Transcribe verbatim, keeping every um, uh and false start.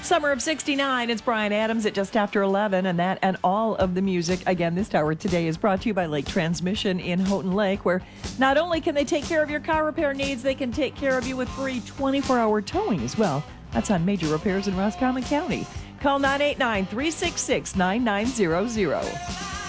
Summer of sixty-nine, it's Brian Adams at just after eleven, and that and all of the music, again, this hour today is brought to you by Lake Transmission in Houghton Lake, where not only can they take care of your car repair needs, they can take care of you with free twenty-four hour towing as well. That's on major repairs in Roscommon County. Call nine eight nine, three six six, nine nine zero zero.